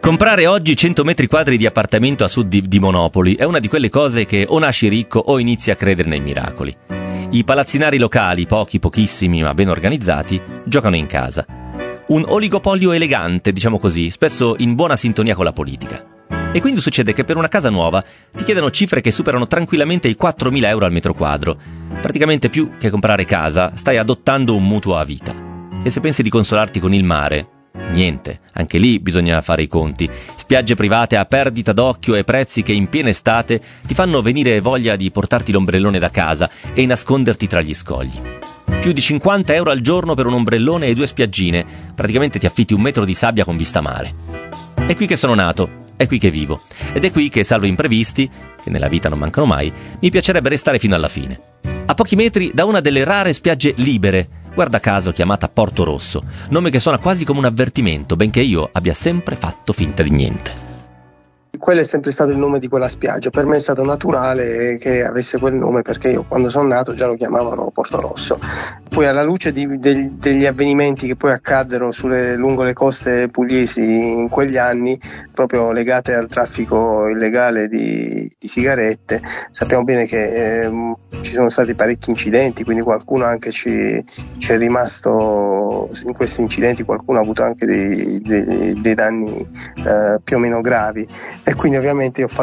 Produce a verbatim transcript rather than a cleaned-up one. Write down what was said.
Comprare oggi cento metri quadri di appartamento a sud di, di Monopoli è una di quelle cose che o nasci ricco o inizi a credere nei miracoli. I palazzinari locali, pochi, pochissimi ma ben organizzati, giocano in casa. Un oligopolio elegante, diciamo così, spesso in buona sintonia con la politica. E quindi succede che per una casa nuova ti chiedono cifre che superano tranquillamente i quattromila euro al metro quadro. Praticamente più che comprare casa, stai adottando un mutuo a vita. E se pensi di consolarti con il mare, niente, anche lì bisogna fare i conti. Spiagge private a perdita d'occhio e prezzi che in piena estate ti fanno venire voglia di portarti l'ombrellone da casa e nasconderti tra gli scogli. Più di cinquanta euro al giorno per un ombrellone e due spiaggine, praticamente ti affitti un metro di sabbia con vista mare. È qui che sono nato, è qui che vivo, ed è qui che, salvo imprevisti, che nella vita non mancano mai, mi piacerebbe restare fino alla fine. A pochi metri da una delle rare spiagge libere, guarda caso chiamata Porto Rosso, nome che suona quasi come un avvertimento, benché io abbia sempre fatto finta di niente. Quello è sempre stato il nome di quella spiaggia, per me è stato naturale che avesse quel nome perché io quando sono nato già lo chiamavano Porto Rosso. Poi alla luce di, de, degli avvenimenti che poi accaddero sulle, lungo le coste pugliesi in quegli anni, proprio legate al traffico illegale di, di sigarette, sappiamo bene che eh, ci sono stati parecchi incidenti, quindi qualcuno anche ci, ci è rimasto in questi incidenti, qualcuno ha avuto anche dei, dei, dei danni eh, più o meno gravi. E quindi ovviamente io ho fatto